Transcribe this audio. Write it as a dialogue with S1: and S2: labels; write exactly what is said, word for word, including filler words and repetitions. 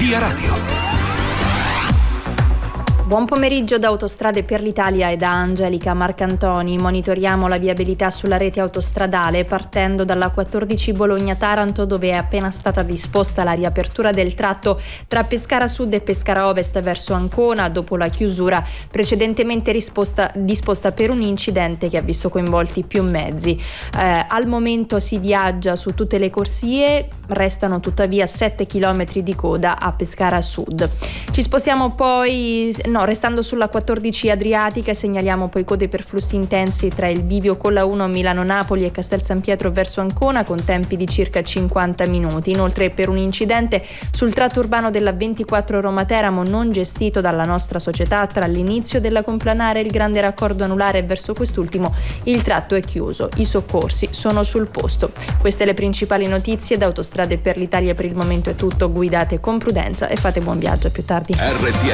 S1: Via Radio.
S2: Buon pomeriggio da Autostrade per l'Italia e da Angelica Marcantoni. Monitoriamo la viabilità sulla rete autostradale partendo dalla quattordici Bologna-Taranto, dove è appena stata disposta la riapertura del tratto tra Pescara Sud e Pescara Ovest verso Ancona dopo la chiusura precedentemente risposta, disposta per un incidente che ha visto coinvolti più mezzi. Eh, al momento si viaggia su tutte le corsie, restano tuttavia sette chilometri di coda a Pescara Sud. Ci spostiamo poi No, restando sulla quattordici Adriatica, segnaliamo poi code per flussi intensi tra il bivio con la uno Milano-Napoli e Castel San Pietro verso Ancona con tempi di circa cinquanta minuti. Inoltre, per un incidente sul tratto urbano della ventiquattro Roma-Teramo non gestito dalla nostra società, tra l'inizio della complanare e il grande raccordo anulare verso quest'ultimo, il tratto è chiuso. I soccorsi sono sul posto. Queste le principali notizie. Da Autostrade per l'Italia per il momento è tutto. Guidate con prudenza e fate buon viaggio. A più tardi.
S1: R T